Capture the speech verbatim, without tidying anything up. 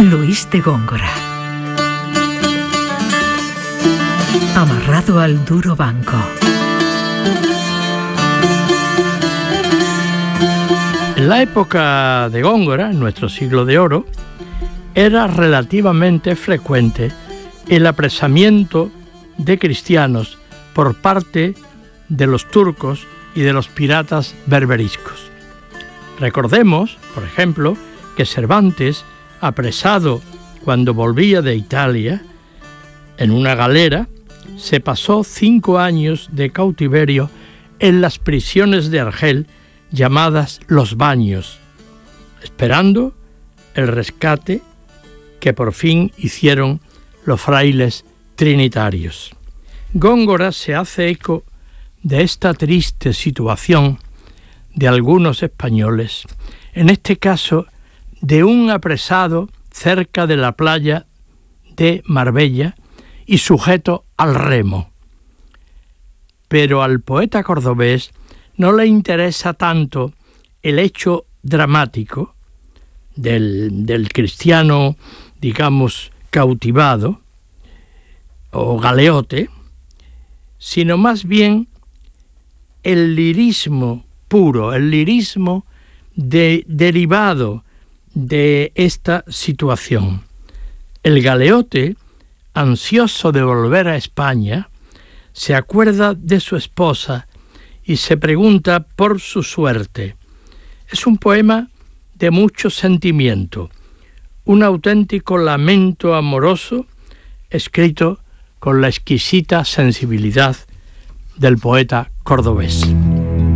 Luis de Góngora. Amarrado al duro banco. En la época de Góngora, en nuestro siglo de oro, era relativamente frecuente el apresamiento de cristianos por parte de los turcos y de los piratas berberiscos. Recordemos, por ejemplo, que Cervantes, apresado cuando volvía de Italia en una galera, se pasó cinco años de cautiverio en las prisiones de Argel llamadas Los Baños, esperando el rescate que por fin hicieron los frailes trinitarios. Góngora se hace eco de esta triste situación de algunos españoles, en este caso de un apresado cerca de la playa de Marbella y sujeto al remo. Pero al poeta cordobés no le interesa tanto el hecho dramático del, del cristiano, digamos, cautivado o galeote, sino más bien el lirismo puro, el lirismo de, derivado de esta situación. El galeote, ansioso de volver a España, se acuerda de su esposa y se pregunta por su suerte. Es un poema de mucho sentimiento, un auténtico lamento amoroso escrito con la exquisita sensibilidad del poeta cordobés.